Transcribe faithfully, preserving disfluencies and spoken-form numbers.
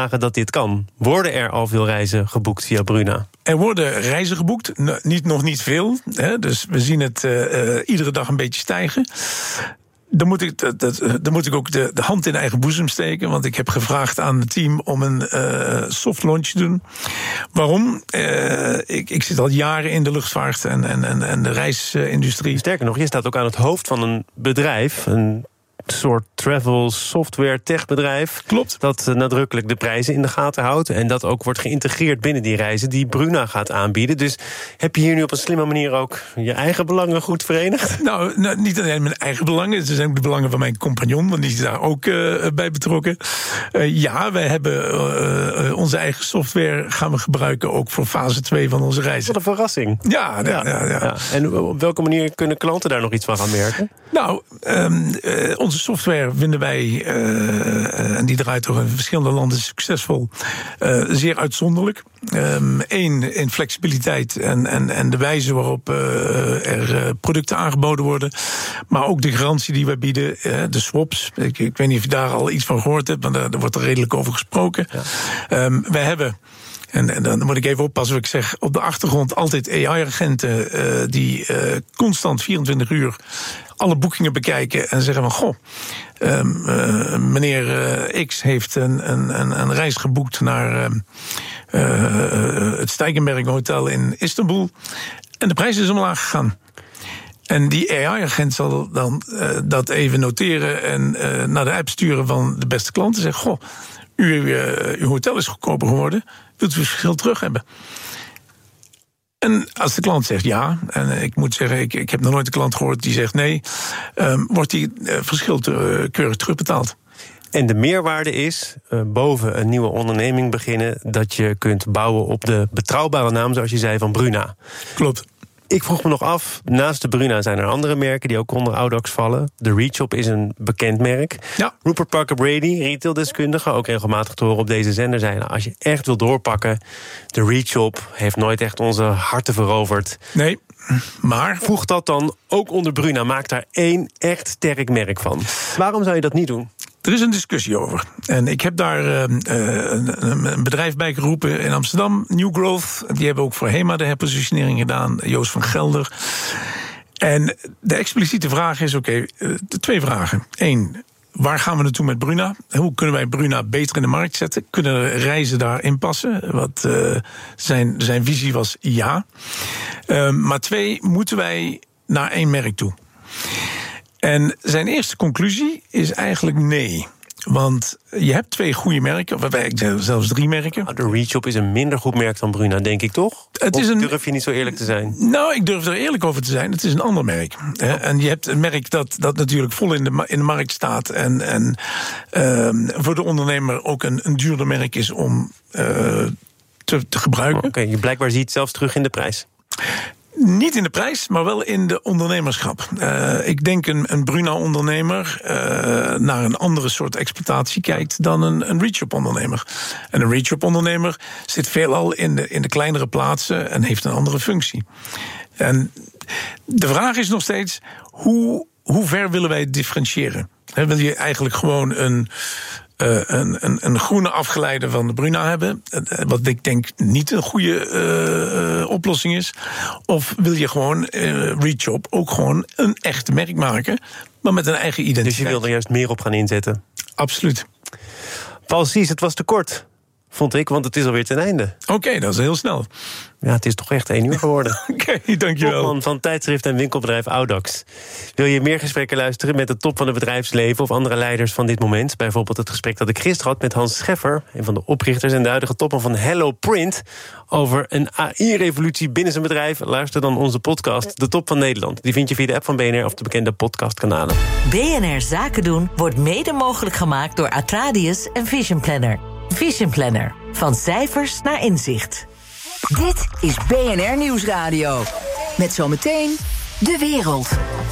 dagen dat dit kan? Worden er al veel reizen geboekt via Bruna? Er worden reizen geboekt, n- niet, nog niet veel. Hè, dus we zien het uh, uh, iedere dag een beetje stijgen. Dan moet ik, dat, dat, dan moet ik ook de, de hand in eigen boezem steken. Want ik heb gevraagd aan het team om een uh, soft launch te doen. Waarom? Uh, ik, ik zit al jaren in de luchtvaart en, en, en, en de reisindustrie. Sterker nog, je staat ook aan het hoofd van een bedrijf, een soort travel software techbedrijf. Klopt. Dat uh, nadrukkelijk de prijzen in de gaten houdt. En dat ook wordt geïntegreerd binnen die reizen die Bruna gaat aanbieden. Dus heb je hier nu op een slimme manier ook je eigen belangen goed verenigd? Nou, nou niet alleen mijn eigen belangen. Het zijn ook de belangen van mijn compagnon, want die is daar ook uh, bij betrokken. Uh, ja, wij hebben uh, uh, onze eigen software gaan we gebruiken ook voor fase twee van onze reizen. Wat een verrassing. Ja, ja, ja, ja. ja. En op welke manier kunnen klanten daar nog iets van gaan merken? Nou, um, uh, onze software vinden wij, uh, en die draait toch in verschillende landen succesvol, uh, zeer uitzonderlijk. Eén, um, in flexibiliteit en, en, en de wijze waarop uh, er uh, producten aangeboden worden. Maar ook de garantie die wij bieden, uh, de swaps. Ik, ik weet niet of je daar al iets van gehoord hebt, maar daar, daar wordt er redelijk over gesproken. Ja. Um, wij hebben... En, en dan moet ik even oppassen wat ik zeg. Op de achtergrond altijd A I-agenten uh, die uh, constant vierentwintig uur alle boekingen bekijken en zeggen van goh, um, uh, meneer uh, X heeft een, een, een reis geboekt naar uh, uh, het Steigenberg Hotel in Istanbul en de prijs is omlaag gegaan. En die A I-agent zal dan uh, dat even noteren en uh, naar de app sturen van de beste klant en zeggen goh, u, uh, uw hotel is goedkoper geworden, wilt u het verschil terug hebben? En als de klant zegt ja, en ik moet zeggen, ik, ik heb nog nooit een klant gehoord die zegt nee, um, wordt die uh, verschil te, uh, keurig terugbetaald. En de meerwaarde is, uh, boven een nieuwe onderneming beginnen, dat je kunt bouwen op de betrouwbare naam, zoals je zei, van Bruna. Klopt. Ik vroeg me nog af, naast de Bruna zijn er andere merken die ook onder Audax vallen. De Reachop is een bekend merk. Ja. Rupert Parker-Brady, retaildeskundige, ook regelmatig te horen op deze zender, zei, nou, als je echt wil doorpakken, de Reachop heeft nooit echt onze harten veroverd. Nee, maar voeg dat dan ook onder Bruna, maak daar één echt sterk merk van. Waarom zou je dat niet doen? Er is een discussie over. En ik heb daar uh, een, een bedrijf bij geroepen in Amsterdam, New Growth. Die hebben ook voor HEMA de herpositionering gedaan, Joost van Gelder. En de expliciete vraag is, oké, okay, uh, twee vragen. Eén, waar gaan we naartoe met Bruna? Hoe kunnen wij Bruna beter in de markt zetten? Kunnen reizen daarin passen? Wat uh, zijn, zijn visie was ja. Uh, maar twee, moeten wij naar één merk toe? En zijn eerste conclusie is eigenlijk nee. Want je hebt twee goede merken, of zelfs drie merken. De Reachop is een minder goed merk dan Bruna, denk ik toch? Het of is een, durf je niet zo eerlijk te zijn? Nou, ik durf er eerlijk over te zijn. Het is een ander merk. Oh. En je hebt een merk dat, dat natuurlijk vol in de, in de markt staat. En, en uh, voor de ondernemer ook een, een duurder merk is om uh, te, te gebruiken. Oké, okay, je blijkbaar ziet het zelfs terug in de prijs. Niet in de prijs, maar wel in de ondernemerschap. Uh, ik denk een, een Bruna-ondernemer uh, naar een andere soort exploitatie kijkt dan een, een Reachop-ondernemer. En een Reachop-ondernemer zit veelal in de, in de kleinere plaatsen en heeft een andere functie. En de vraag is nog steeds, hoe, hoe ver willen wij differentiëren? He, wil je eigenlijk gewoon een... Uh, een, een, een groene afgeleide van de Bruna hebben, uh, wat ik denk niet een goede uh, uh, oplossing is. Of wil je gewoon uh, Reachop ook gewoon een echt merk maken, maar met een eigen identiteit. Dus je wil er juist meer op gaan inzetten? Absoluut. Paul Sies, het was te kort, vond ik, want het is alweer ten einde. Oké, okay, dat is heel snel. Ja, het is toch echt één uur geworden. Oké, okay, dankjewel. Topman van tijdschrift en winkelbedrijf Audax. Wil je meer gesprekken luisteren met de top van het bedrijfsleven of andere leiders van dit moment? Bijvoorbeeld het gesprek dat ik gisteren had met Hans Scheffer, een van de oprichters en de huidige topman van Hello Print, over een A I-revolutie binnen zijn bedrijf. Luister dan onze podcast, De Top van Nederland. Die vind je via de app van B N R of de bekende podcastkanalen. B N R Zaken doen wordt mede mogelijk gemaakt door Atradius en Vision Planner. Vision Planner. Van cijfers naar inzicht. Dit is B N R Nieuwsradio. Met zometeen De Wereld.